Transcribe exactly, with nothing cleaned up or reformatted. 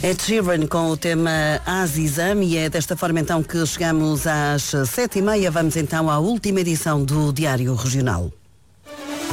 Ed Sheeran com o tema Azizam, e é desta forma então que chegamos às sete e meia. Vamos então à última edição do Diário Regional.